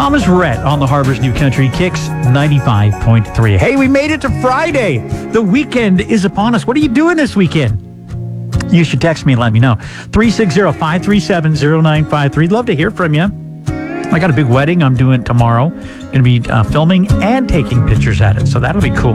Thomas Rhett on the Harbor's New Country Kicks 95.3. Hey, we made it to Friday. The weekend is upon us. What are you doing this weekend? You should text me and let me know. 360-537-0953. Love to hear from you. I got a big wedding I'm doing tomorrow. Going to be filming and taking pictures at it, so that'll be cool.